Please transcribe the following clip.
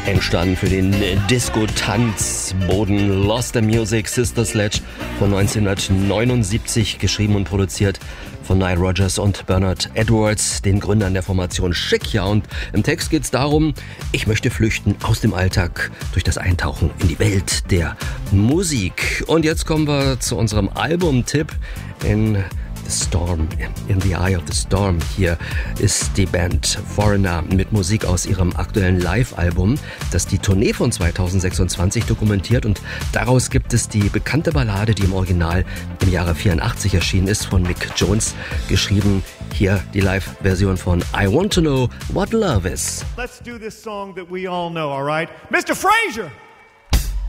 Entstanden für den Disco-Tanzboden Lost in Music, Sister Sledge von 1979, geschrieben und produziert von Nile Rodgers und Bernard Edwards, den Gründern der Formation Chic. Ja, und im Text geht es darum, ich möchte flüchten aus dem Alltag durch das Eintauchen in die Welt der Musik. Und jetzt kommen wir zu unserem Albumtipp in Storm, in the Eye of the Storm. Hier ist die Band Foreigner mit Musik aus ihrem aktuellen Live-Album, das die Tournee von 2026 dokumentiert, und daraus gibt es die bekannte Ballade, die im Original im Jahre 84 erschienen ist, von Mick Jones geschrieben. Hier die Live-Version von I Want to Know What Love Is. Let's do this song that we all know, all right? Mr. Frazier!